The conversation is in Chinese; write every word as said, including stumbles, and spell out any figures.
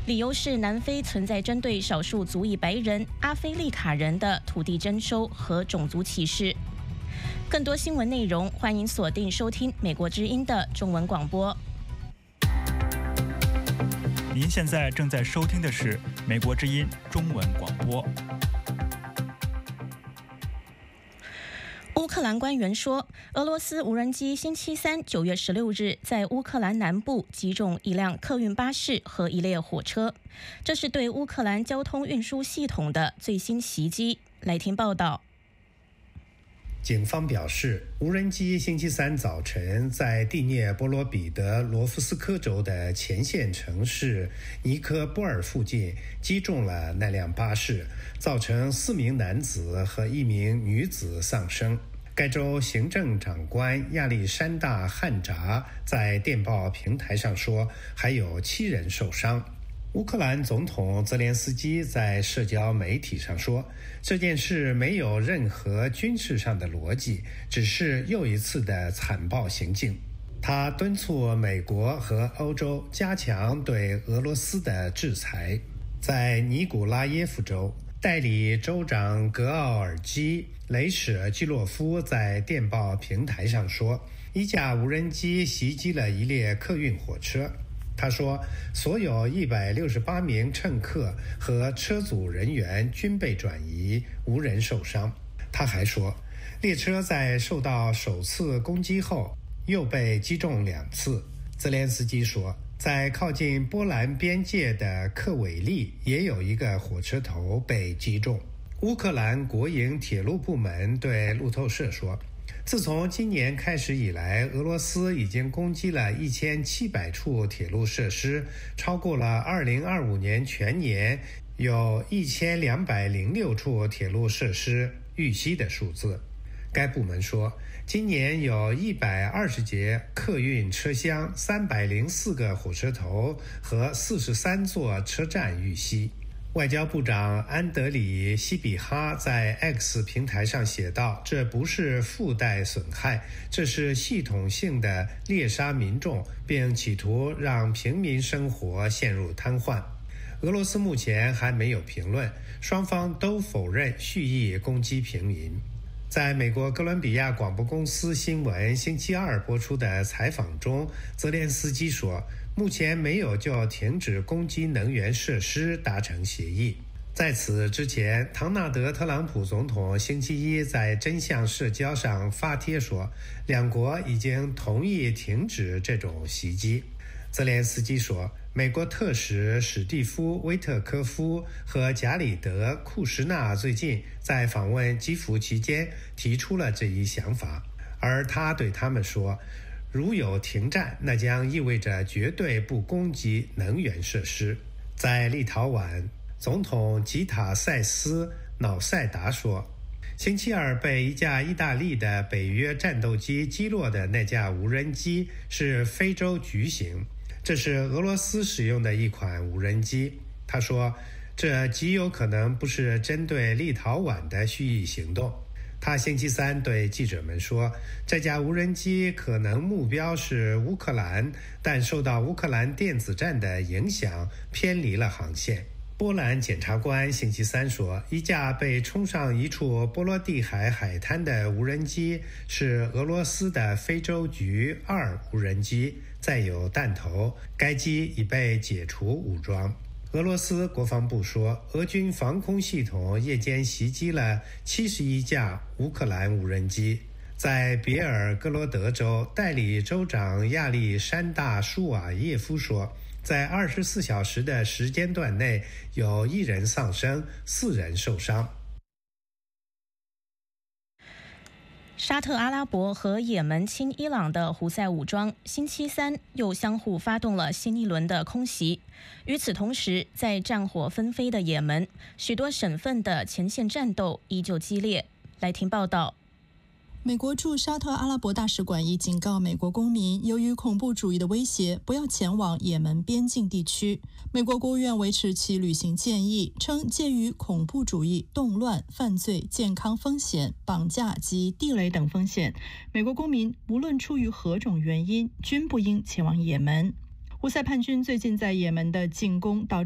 理由是南非存在针对少数族裔白人阿非利卡人的土地征收和种族歧视。更多新闻内容，欢迎锁定收听美国之音的中文广播。 您现在正在收听的是美国之音中文广播。 乌克兰官员说，俄罗斯无人机星期三九月十六日在乌克兰南部击中一辆客运巴士和一列火车，这是对乌克兰交通运输系统的最新袭击。来听报道。 警方表示，无人机星期三早晨在第聂波罗彼得罗夫斯科州的前线城市尼科波尔附近击中了那辆巴士，造成四名男子和一名女子丧生。该州行政长官亚历山大·汉扎在电报平台上说，还有七人受伤。乌克兰总统泽连斯基在社交媒体上说，这件事没有任何军事上的逻辑，只是又一次的残暴行径。他敦促美国和欧洲加强对俄罗斯的制裁。在尼古拉耶夫州，代理州长格奥尔基·雷舍基洛夫在电报平台上说，一架无人机袭击了一列客运火车。他说，所有一百六十八名乘客和车组人员均被转移，无人受伤。他还说，列车在受到首次攻击后又被击中两次。泽连斯基说，在靠近波兰边界的克韦利也有一个火车头被击中。乌克兰国营铁路部门对路透社说，自从今年开始以来，俄罗斯已经攻击了一千七百处铁路设施，超过了二零二五年全年有一千两百零六处铁路设施遇袭的数字。该部门说，今年有一百二十节客运车厢、三百零四个火车头和四十三座车站遇袭。外交部长安德里希比哈在 X 平台上写道，这不是附带损害，这是系统性的猎杀民众，并企图让平民生活陷入瘫痪。俄罗斯目前还没有评论，双方都否认蓄意攻击平民。在美国哥伦比亚广播公司新闻星期二播出的采访中，泽连斯基说，目前没有就停止攻击能源设施达成协议。在此之前，唐纳德·特朗普总统星期一在真相社交上发帖说，两国已经同意停止这种袭击。泽连斯基说，美国特使史蒂夫·威特科夫和贾里德·库什纳最近在访问基辅期间提出了这一想法，而他对他们说，如有停战，那将意味着绝对不攻击能源设施。在立陶宛，总统吉塔塞斯·瑙塞达说，星期二被一架意大利的北约战斗机击落的那架无人机是非洲橘型，这是俄罗斯使用的一款无人机。他说，这极有可能不是针对立陶宛的蓄意行动。他星期三对记者们说，这架无人机可能目标是乌克兰，但受到乌克兰电子战的影响，偏离了航线。波兰检察官星期三说，一架被冲上一处波罗的海海滩的无人机是俄罗斯的非洲菊二无人机，载有弹头，该机已被解除武装。俄罗斯国防部说，俄军防空系统夜间袭击了七十一架乌克兰无人机。在别尔哥罗德州，代理州长亚历山大·舒瓦耶夫说，在二十四小时的时间段内，有一人丧生，四人受伤。 沙特阿拉伯和也门亲伊朗的胡塞武装星期三又相互发动了新一轮的空袭。与此同时，在战火纷飞的也门，许多省份的前线战斗依旧激烈。来听报道。 美国驻沙特阿拉伯大使馆已警告美国公民，由于恐怖主义的威胁，不要前往也门边境地区。美国国务院维持其旅行建议，称介于恐怖主义、动乱、犯罪、健康风险、绑架及地雷等风险，美国公民无论出于何种原因，均不应前往也门。胡塞叛军最近在也门的进攻导致